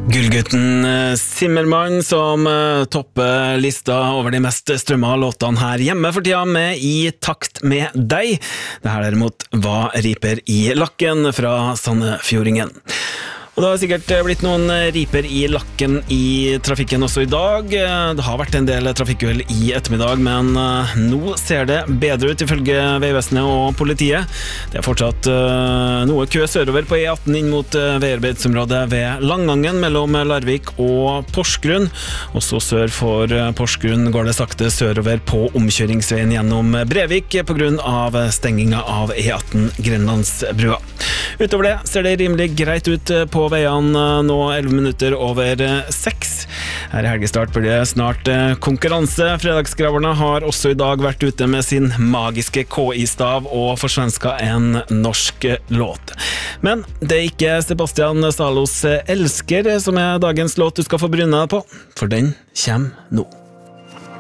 Gullgutten Zimmermann som topper lista over de mest strømma låtene her hjemme for tida med I takt med deg. Det her derimot var Riper I lakken fra Sandefjordingen. Og det har sikkert blitt noen riper I lakken I trafikken også I dag. Det har vært en del trafikkuhell I ettermiddag, men nå ser det bedre ut ifølge Veivesenet og politiet. Det fortsatt noe kø sørover på E18 inn mot veiarbeidsområdet ved Langangen mellom Larvik og Porsgrunn. Også sør for Porsgrunn går det sakte sørover på omkjøringsveien gjennom Brevik på grunn av stenginga av E18 Grenlandsbrua. Utover det ser det rimelig greit ut på veiene nå 11 minutter over 6. Her I helgestart blir det snart konkurranse. Fredagsgraverne har også I dag vært ute med sin magiske KI-stav og forsvenska en norsk låt. Men det ikke Sebastian Salos Elsker som dagens låt du skal få bryne deg på, for den kommer nå.